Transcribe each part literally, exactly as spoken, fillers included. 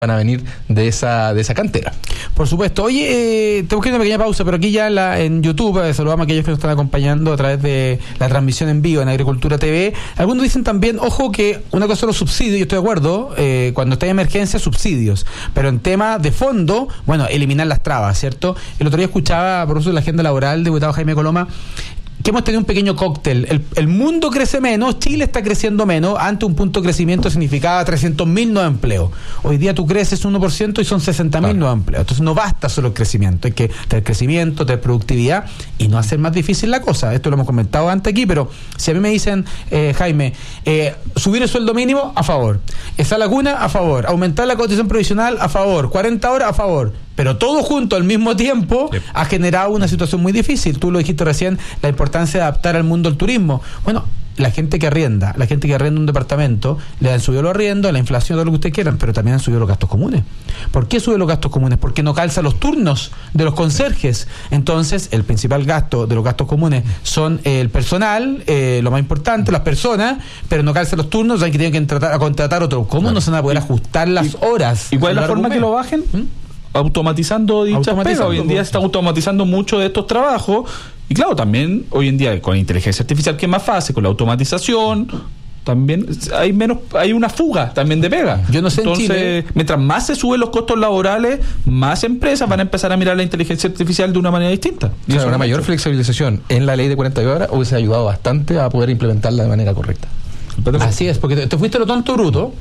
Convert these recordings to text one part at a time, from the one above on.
van a venir de esa de esa cantera. Por supuesto. Oye, eh, tengo que ir a una pequeña pausa, pero aquí ya en, la, en YouTube eh, saludamos a aquellos que nos están acompañando a través de la transmisión en vivo en Agricultura T V. Algunos dicen también, ojo, que una cosa son los subsidios, yo estoy de acuerdo, eh, cuando está en emergencia, subsidios, pero en tema de fondo, bueno, eliminar las trabas, ¿cierto? El otro día escuchaba, por uso de la agenda laboral, diputado Jaime Coloma, que hemos tenido un pequeño cóctel. El, el mundo crece menos, Chile está creciendo menos. Antes un punto de crecimiento significaba trescientos mil nuevos empleos. Hoy día tú creces uno por ciento y son sesenta mil claro. nuevos empleos. Entonces no basta solo el crecimiento, hay que tener crecimiento, tener productividad y no hacer más difícil la cosa. Esto lo hemos comentado antes aquí, pero si a mí me dicen, eh, Jaime, eh, subir el sueldo mínimo, a favor. Esa laguna, a favor. Aumentar la cotización provisional, a favor. cuarenta horas, a favor. Pero todo junto al mismo tiempo sí. ha generado una situación muy difícil. Tú lo dijiste recién, la importancia de adaptar al mundo al turismo. Bueno, la gente que arrienda, la gente que arrienda un departamento, le han subido los arriendos, la inflación, todo lo que ustedes quieran, pero también han subido los gastos comunes. ¿Por qué suben los gastos comunes? Porque no calza los turnos de los conserjes. Entonces, el principal gasto de los gastos comunes son eh, el personal, eh, lo más importante, las personas, pero no calza los turnos, o sea, que tienen que contratar, a contratar otro. ¿Cómo claro. no se van a poder ajustar las ¿Y, horas? ¿Y cuál es la forma que lo bajen? ¿Mm? Automatizando dichas pegas. Hoy en día se está automatizando mucho de estos trabajos y claro, también hoy en día con la inteligencia artificial, que es más fácil, con la automatización también hay menos, hay una fuga también de pega. Yo no sé. Entonces, en Chile, mientras más se suben los costos laborales, más empresas van a empezar a mirar la inteligencia artificial de una manera distinta. Y claro, una mayor mucho. flexibilización en la ley de cuarenta y ocho horas hubiese ayudado bastante a poder implementarla de manera correcta. Así es, porque te, te fuiste lo tonto bruto.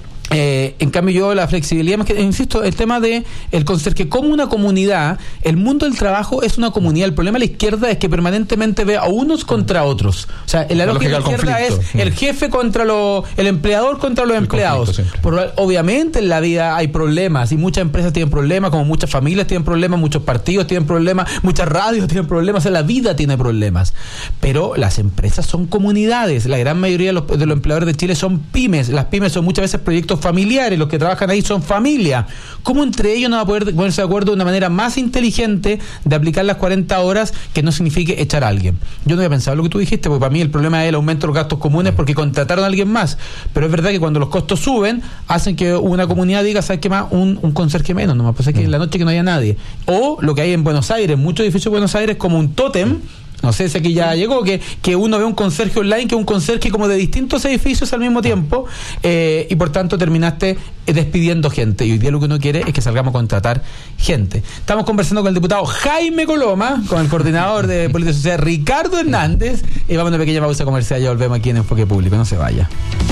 Eh, en cambio yo la flexibilidad, más que, insisto, el tema de el conserje como una comunidad, el mundo del trabajo es una comunidad. El problema de la izquierda es que permanentemente ve a unos contra otros. O sea, la, la lógica de la izquierda es el jefe contra los, el empleador contra los el empleados. Por, obviamente en la vida hay problemas y muchas empresas tienen problemas, como muchas familias tienen problemas, muchos partidos tienen problemas, muchas radios tienen problemas, o sea, la vida tiene problemas. Pero las empresas son comunidades. La gran mayoría de los, de los empleadores de Chile son pymes. Las pymes son muchas veces proyectos familiares, los que trabajan ahí son familia. ¿Cómo entre ellos no va a poder ponerse de acuerdo de una manera más inteligente de aplicar las cuarenta horas que no signifique echar a alguien? Yo no había pensado lo que tú dijiste, porque para mí el problema es el aumento de los gastos comunes porque contrataron a alguien más, pero es verdad que cuando los costos suben, hacen que una comunidad diga, ¿sabes qué más? Un, un conserje menos, nomás, pues es que en la noche que no haya nadie. O lo que hay en Buenos Aires, muchos edificios de Buenos Aires, como un tótem. No sé si aquí ya llegó, que, que uno ve un conserje online, que es un conserje como de distintos edificios al mismo tiempo, eh, y por tanto terminaste despidiendo gente. Y hoy día lo que uno quiere es que salgamos a contratar gente. Estamos conversando con el diputado Jaime Coloma, con el coordinador de Política Social Ricardo Hernández, y vamos a una pequeña pausa comercial, ya volvemos aquí en Enfoque Público. No se vaya.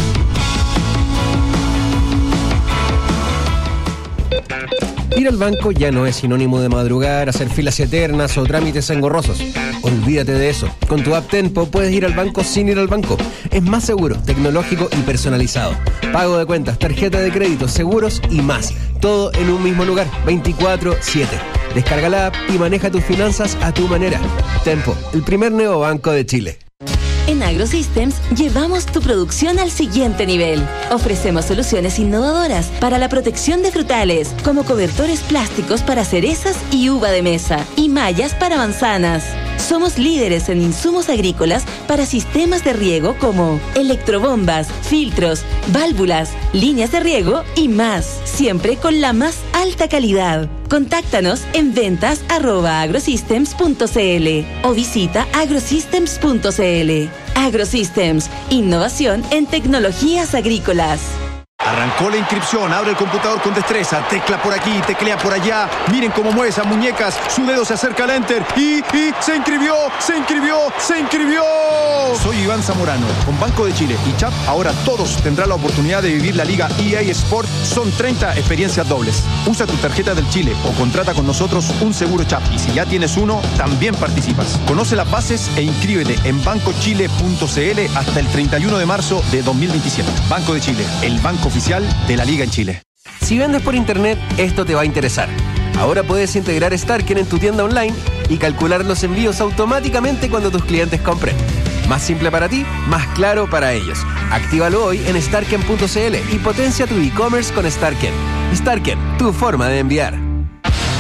Ir al banco ya no es sinónimo de madrugar, hacer filas eternas o trámites engorrosos. Olvídate de eso. Con tu app Tenpo puedes ir al banco sin ir al banco. Es más seguro, tecnológico y personalizado. Pago de cuentas, tarjeta de crédito, seguros y más. Todo en un mismo lugar, veinticuatro siete. Descarga la app y maneja tus finanzas a tu manera. Tenpo, el primer neobanco de Chile. En AgroSystems llevamos tu producción al siguiente nivel. Ofrecemos soluciones innovadoras para la protección de frutales, como cobertores plásticos para cerezas y uva de mesa, y mallas para manzanas. Somos líderes en insumos agrícolas para sistemas de riego como electrobombas, filtros, válvulas, líneas de riego y más, siempre con la más alta calidad. Contáctanos en ventas arroba agrosystems punto cl o visita agrosystems punto cl. AgroSystems, innovación en tecnologías agrícolas. Arrancó la inscripción, abre el computador con destreza, tecla por aquí, teclea por allá. Miren cómo mueve esas muñecas, su dedo se acerca al enter y, y se inscribió, se inscribió, se inscribió. Soy Iván Zamorano, con Banco de Chile y Chap, ahora todos tendrán la oportunidad de vivir la Liga E A Sport. Son treinta experiencias dobles. Usa tu tarjeta del Chile o contrata con nosotros un seguro Chap. Y si ya tienes uno, también participas. Conoce las bases e inscríbete en banco chile punto cl hasta el treinta y uno de marzo de dos mil veintisiete. Banco de Chile, el banco oficial de la Liga en Chile. Si vendes por internet, esto te va a interesar. Ahora puedes integrar Starken en tu tienda online y calcular los envíos automáticamente cuando tus clientes compren. Más simple para ti, más claro para ellos. Actívalo hoy en starken punto cl y potencia tu e-commerce con Starken. Starken, tu forma de enviar.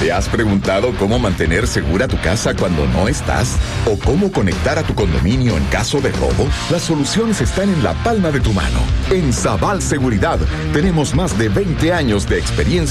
¿Te has preguntado cómo mantener segura tu casa cuando no estás? ¿O cómo conectar a tu condominio en caso de robo? Las soluciones están en la palma de tu mano. En Zaval Seguridad tenemos más de veinte años de experiencia